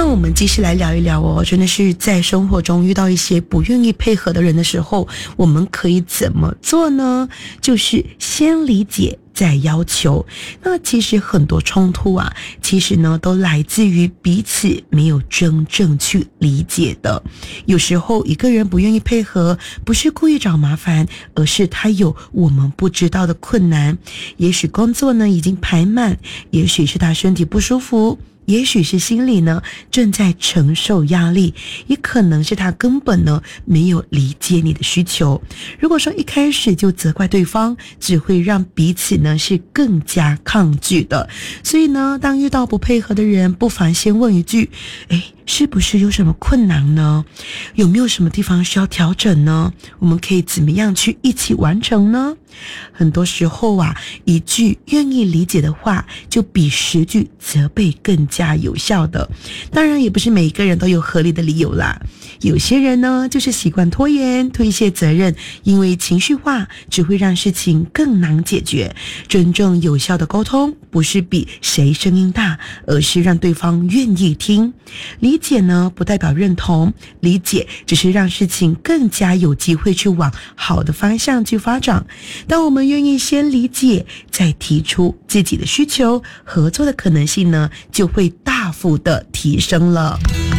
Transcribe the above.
那我们继续来聊一聊哦，真的是在生活中遇到一些不愿意配合的人的时候，我们可以怎么做呢？就是先理解再要求。那其实很多冲突啊，其实呢都来自于彼此没有真正去理解的。有时候一个人不愿意配合，不是故意找麻烦，而是他有我们不知道的困难。也许工作呢已经排满，也许是他身体不舒服，也许是心里呢正在承受压力，也可能是他根本呢没有理解你的需求。如果说一开始就责怪对方，只会让彼此呢是更加抗拒的。所以呢，当遇到不配合的人，不妨先问一句，是不是有什么困难呢？有没有什么地方需要调整呢？我们可以怎么样去一起完成呢？很多时候啊，一句愿意理解的话，就比10句责备更加有效的。当然也不是每一个人都有合理的理由啦，有些人呢就是习惯拖延推卸责任，因为情绪化只会让事情更难解决。真正有效的沟通不是比谁声音大，而是让对方愿意听。理解呢不代表认同，理解只是让事情更加有机会去往好的方向去发展。当我们愿意先理解，再提出自己的需求，合作的可能性呢就会大幅的提升了。